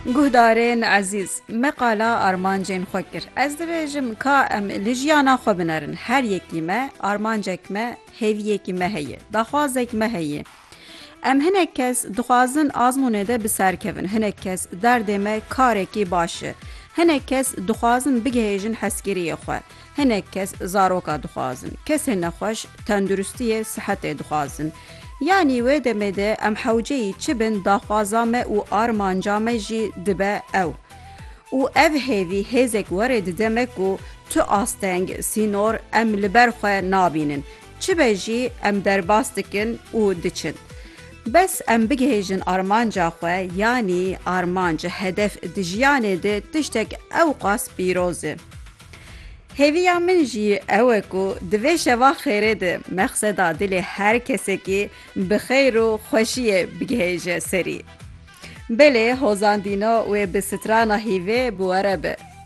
Guhdarên ezîz, me qala armancên xwe kir. Ez dibêjim ka em li jiyana xwe binerin. Her yekî me armancek me, hêviyekî me heye, daxwazek me heye. Em hinek kes dixwazin azmûnê de bi ser kevin. Hinek kes derdê me karekî baş e. Hinek kes dixwazin bigihêjin hezkiriyê xwe. Hinek kes zaroka dixwazin. Kesên nexweş tenduristiyê sihetê dixwazin. Yani wê demê de em hewceyî çi bin daxwaza me û armanca me jî dibe ew. û ev hêvî hêzek were dideme ku tu asteng sînor em li ber xwe nabînin. Çi be jî em derbas dikin û diçin. Bes em bigihêjin armanca xwe yanî armanc hedef di jiyanê de tiştek ew qas pîroz e. Hêviya min jî ew e ku di vê şeva xêrê de mexseda dilê her kesekî bi xeyr û xweşiyê bigihêje serî. Belê hozandîna wê bi strana hîvê bi were be.